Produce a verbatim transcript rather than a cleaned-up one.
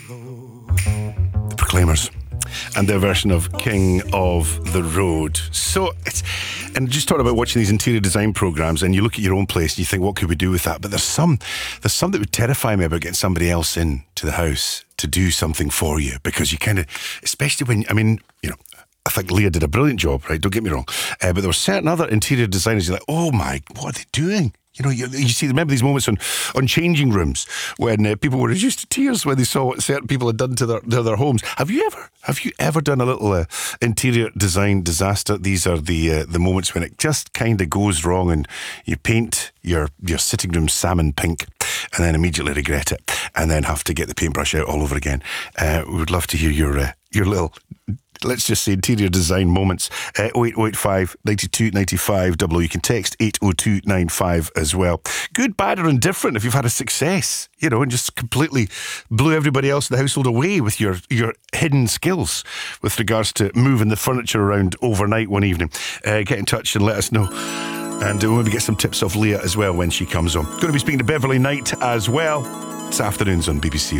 The Proclaimers and their version of King of the Road. So it's, and just talking about watching these interior design programs, and you look at your own place and you think, what could we do with that? But there's some there's some that would terrify me about getting somebody else in to the house to do something for you, because you kind of, especially when, I mean, you know, I think Leah did a brilliant job, right? Don't get me wrong. Uh, but there were certain other interior designers, you're like, oh my, what are they doing? You know, you, you see, remember these moments on, on changing rooms when uh, people were reduced to tears when they saw what certain people had done to their to their homes. Have you ever, have you ever done a little uh, interior design disaster? These are the uh, the moments when it just kind of goes wrong, and you paint your your sitting room salmon pink, and then immediately regret it, and then have to get the paintbrush out all over again. Uh, we would love to hear your uh, your little, let's just say, interior design moments. uh, oh eight oh eight five, nine two nine five double oh. You can text eight oh two nine five as well. Good, bad or indifferent, if you've had a success, you know, and just completely blew everybody else in the household away with your, your hidden skills with regards to moving the furniture around overnight one evening. Uh, get in touch and let us know. And we'll maybe get some tips off Leah as well when she comes on. Going to be speaking to Beverly Knight as well. It's afternoons on B B C.